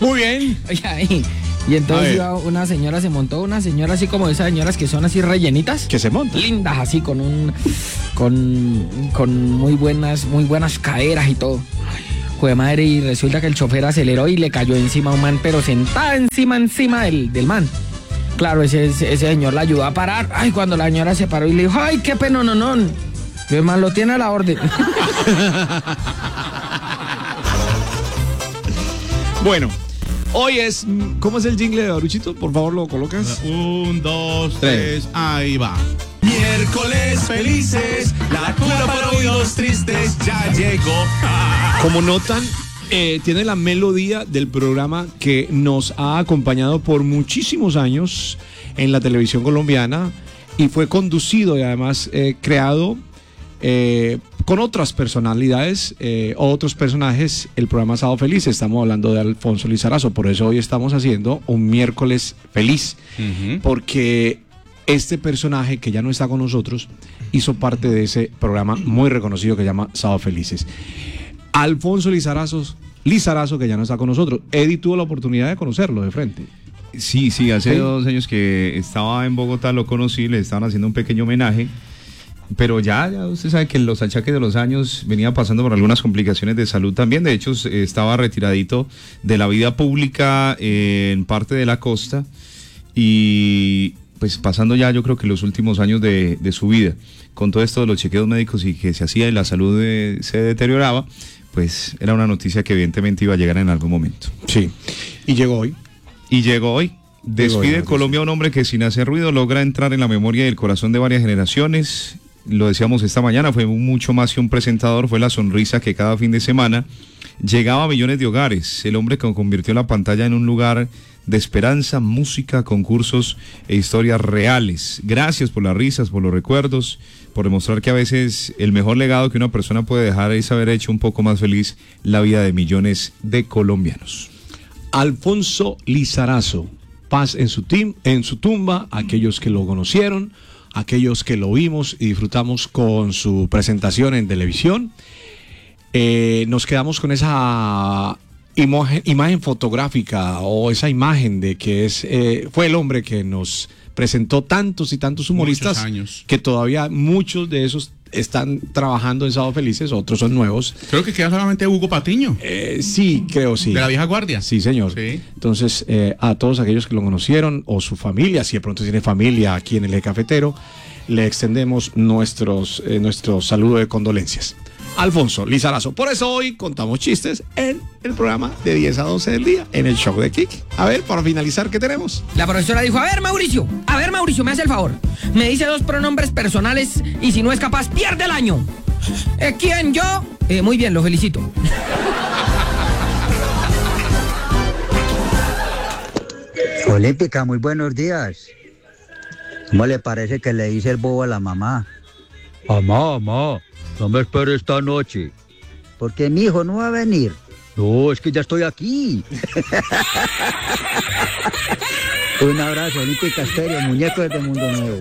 Muy bien. Y entonces iba una señora, se montó una señora así como esas señoras que son así rellenitas. Que se monta. Lindas, así con muy buenas caderas y todo. Jue madre, y resulta que el chofer aceleró y le cayó encima a un man, pero sentada encima del man. Claro, ese señor la ayudó a parar. Ay, cuando la señora se paró y le dijo, ay, qué pena, no. El man lo tiene a la orden. Bueno, hoy es... ¿Cómo es el jingle de Baruchito? Por favor, lo colocas. 1, 2, 3, ahí va. Miércoles felices, la cura para oídos tristes ya llegó. Como notan, tiene la melodía del programa que nos ha acompañado por muchísimos años en la televisión colombiana y fue conducido y además creado con otras personalidades o otros personajes, el programa Sábado Feliz. Estamos hablando de Alfonso Lizarazo, por eso hoy estamos haciendo un miércoles feliz, porque este personaje que ya no está con nosotros hizo parte de ese programa muy reconocido que se llama Sábado Felices. Alfonso Lizarazo, que ya no está con nosotros. Eddie tuvo la oportunidad de conocerlo de frente. Sí, hace 2 años que estaba en Bogotá, lo conocí, le estaban haciendo un pequeño homenaje. Pero ya usted sabe que los achaques de los años venía pasando por algunas complicaciones de salud también. De hecho, estaba retiradito de la vida pública en parte de la costa y pues pasando ya yo creo que los últimos años de su vida. Con todo esto de los chequeos médicos y que se hacía y la salud se deterioraba, pues era una noticia que evidentemente iba a llegar en algún momento. Sí, y llegó hoy. Despide Colombia a un hombre que sin hacer ruido logra entrar en la memoria y el corazón de varias generaciones. Lo decíamos esta mañana, fue mucho más que un presentador, fue la sonrisa que cada fin de semana llegaba a millones de hogares. El hombre que convirtió la pantalla en un lugar de esperanza, música, concursos e historias reales. Gracias por las risas, por los recuerdos, por demostrar que a veces el mejor legado que una persona puede dejar es haber hecho un poco más feliz la vida de millones de colombianos. Alfonso Lizarazo, paz en su tumba, aquellos que lo conocieron, aquellos que lo vimos y disfrutamos con su presentación en televisión. Nos quedamos con esa imagen fotográfica o esa imagen de que fue el hombre que nos presentó tantos y tantos humoristas. Muchos años. Que todavía muchos de esos están trabajando en Sábado Felices, otros son nuevos. Creo que queda solamente Hugo Patiño. Sí, creo sí. De la vieja guardia. Sí, señor. Sí. Entonces, a todos aquellos que lo conocieron o su familia, si de pronto tiene familia aquí en el Eje Cafetero, le extendemos nuestro saludo de condolencias. Alfonso Lizarazo. Por eso hoy contamos chistes en el programa de 10 a 12 del día, en el show de Kiki. A ver, para finalizar, ¿qué tenemos? La profesora dijo, a ver, Mauricio, me hace el favor. Me dice 2 pronombres personales y si no es capaz, pierde el año. ¿Quién, yo? Muy bien, lo felicito. Olímpica, muy buenos días. ¿Cómo le parece que le dice el bobo a la mamá? Mamá, no me espere esta noche. ¿Por qué mi hijo no va a venir? No, es que ya estoy aquí. Un abrazo, Olímpica Estéreo, muñecos de Mundo Nuevo.